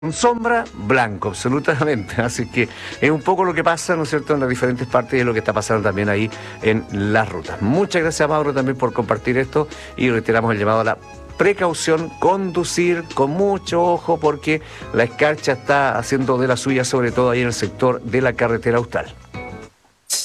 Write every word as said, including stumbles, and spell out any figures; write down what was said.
Con sombra, blanco, absolutamente. Así que es un poco lo que pasa, ¿no es cierto?, en las diferentes partes y es lo que está pasando también ahí en las rutas. Muchas gracias, Mauro, también por compartir esto y reiteramos el llamado a la precaución, conducir con mucho ojo porque la escarcha está haciendo de la suya, sobre todo ahí en el sector de la carretera austral.